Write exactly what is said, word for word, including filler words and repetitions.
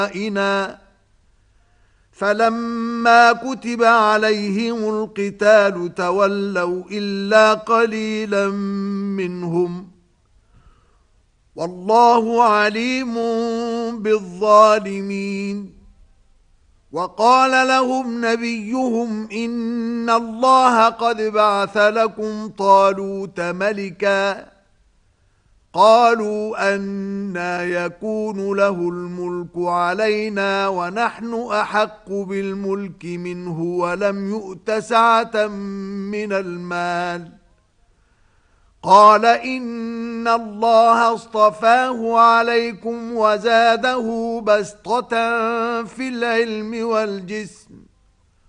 إنا فلما كتب عليهم القتال تولوا إلا قليلا منهم والله عليم بالظالمين. وقال لهم نبيهم إن الله قد بعث لكم طالوت ملكا قالوا أنى يكون له الملك علينا ونحن أحق بالملك منه ولم يؤت سعة من المال قال إن الله اصطفاه عليكم وزاده بسطة في العلم والجسم